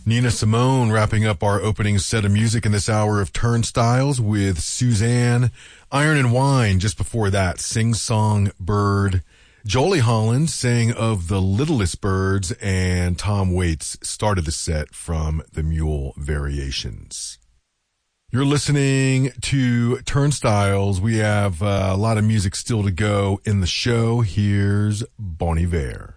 Nina Simone wrapping up our opening set of music in this hour of Turnstiles with Suzanne. Iron and Wine just before that, Sing Song Bird. Jolie Holland sang of The Littlest Birds, and Tom Waits started the set from the Mule Variations. You're listening to Turnstiles. We have a lot of music still to go in the show. Here's Bon Iver.